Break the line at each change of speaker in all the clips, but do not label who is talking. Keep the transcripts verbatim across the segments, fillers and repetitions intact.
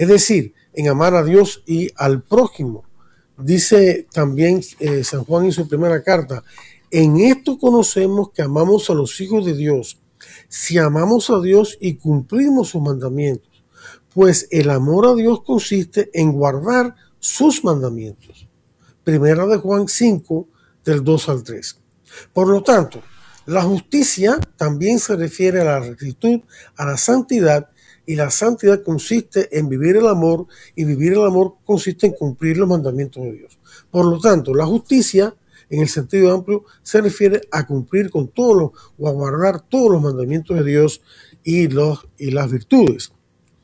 Es decir, en amar a Dios y al prójimo. Dice también eh, San Juan en su primera carta, en esto conocemos que amamos a los hijos de Dios, si amamos a Dios y cumplimos sus mandamientos, pues el amor a Dios consiste en guardar sus mandamientos. Primera de Juan cinco, del dos al tres. Por lo tanto, la justicia también se refiere a la rectitud, a la santidad, y la santidad consiste en vivir el amor, y vivir el amor consiste en cumplir los mandamientos de Dios. Por lo tanto, la justicia, en el sentido amplio, se refiere a cumplir con todos los, o a guardar todos los mandamientos de Dios y, los, y las virtudes.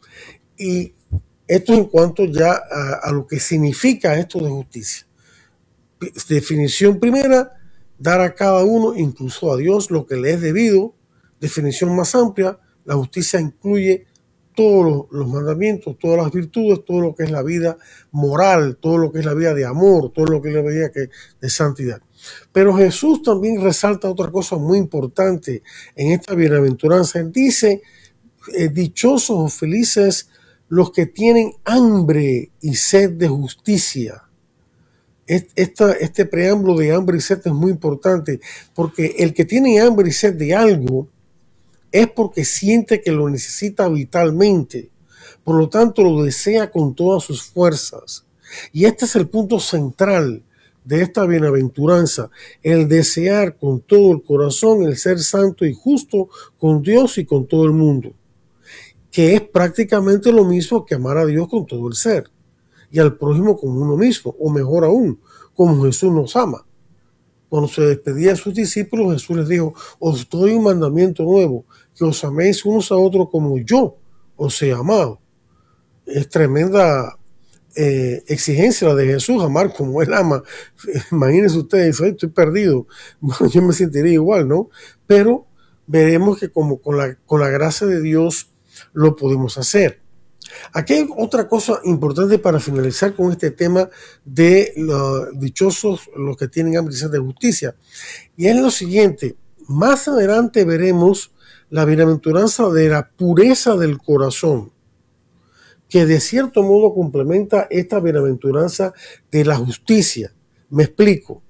Y esto en cuanto ya a, a lo que significa esto de justicia. Definición primera, dar a cada uno, incluso a Dios, lo que le es debido. Definición más amplia, la justicia incluye todos los mandamientos, todas las virtudes, todo lo que es la vida moral, todo lo que es la vida de amor, todo lo que es la vida de santidad. Pero Jesús también resalta otra cosa muy importante en esta bienaventuranza. Él dice, eh, dichosos o felices los que tienen hambre y sed de justicia. Esta, este preámbulo de hambre y sed es muy importante, porque el que tiene hambre y sed de algo es porque siente que lo necesita vitalmente, por lo tanto lo desea con todas sus fuerzas. Y este es el punto central de esta bienaventuranza, el desear con todo el corazón el ser santo y justo con Dios y con todo el mundo, que es prácticamente lo mismo que amar a Dios con todo el ser y al prójimo como uno mismo, o mejor aún, como Jesús nos ama. Cuando se despedía de sus discípulos, Jesús les dijo, os doy un mandamiento nuevo, que os améis unos a otros como yo os he amado. Es tremenda eh, exigencia la de Jesús, amar como Él ama. Imagínense ustedes, estoy perdido, bueno, yo me sentiría igual, ¿no? Pero veremos que como con la, con la gracia de Dios lo podemos hacer. Aquí hay otra cosa importante para finalizar con este tema de los dichosos los que tienen hambre y sed de justicia. Y es lo siguiente, más adelante veremos la bienaventuranza de la pureza del corazón, que de cierto modo complementa esta bienaventuranza de la justicia. Me explico.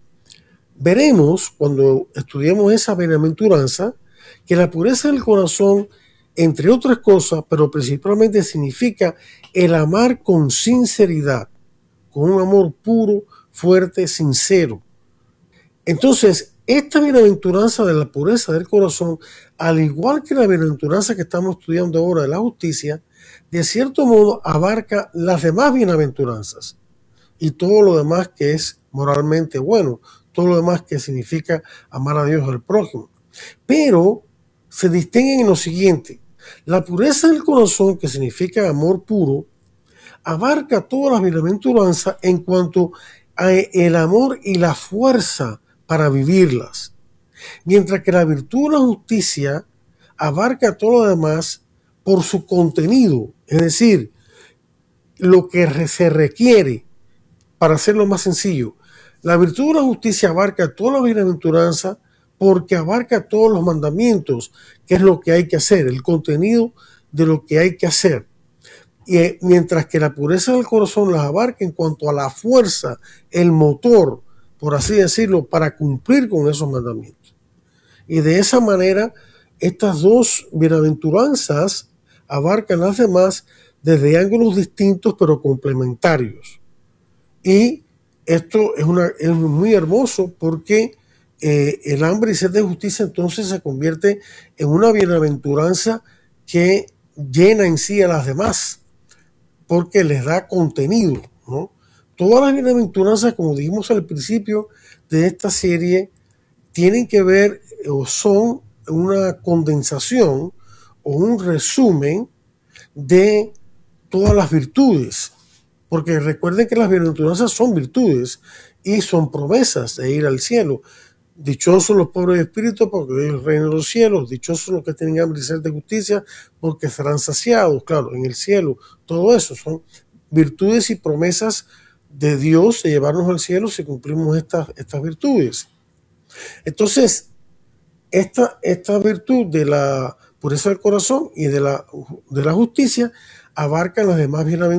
Veremos cuando estudiemos esa bienaventuranza que la pureza del corazón, entre otras cosas, pero principalmente significa el amar con sinceridad, con un amor puro, fuerte, sincero. Entonces, esta bienaventuranza de la pureza del corazón, al igual que la bienaventuranza que estamos estudiando ahora de la justicia, de cierto modo abarca las demás bienaventuranzas y todo lo demás que es moralmente bueno, todo lo demás que significa amar a Dios y al prójimo. Pero se distinguen en lo siguiente. La pureza del corazón, que significa amor puro, abarca todas las bienaventuranzas en cuanto a el amor y la fuerza para vivirlas. Mientras que la virtud de la justicia abarca todo lo demás por su contenido, es decir, lo que se requiere para hacerlo más sencillo. La virtud de la justicia abarca todas las bienaventuranzas porque abarca todos los mandamientos, que es lo que hay que hacer, el contenido de lo que hay que hacer. Y mientras que la pureza del corazón las abarca en cuanto a la fuerza, el motor, por así decirlo, para cumplir con esos mandamientos. Y de esa manera, estas dos bienaventuranzas abarcan las demás desde ángulos distintos pero complementarios. Y esto es, una, es muy hermoso porque eh, el hambre y sed de justicia entonces se convierte en una bienaventuranza que llena en sí a las demás, porque les da contenido, ¿no? Todas las bienaventuranzas, como dijimos al principio de esta serie, tienen que ver o son una condensación o un resumen de todas las virtudes. Porque recuerden que las bienaventuranzas son virtudes y son promesas de ir al cielo. Dichosos los pobres de espíritu, porque es el reino de los cielos. Dichosos los que tienen hambre y sed de justicia, porque serán saciados, claro, en el cielo. Todo eso son virtudes y promesas de Dios de llevarnos al cielo si cumplimos estas, estas virtudes. Entonces, esta, esta virtud de la pureza del corazón y de la, de la justicia abarca las demás bienaventuranzas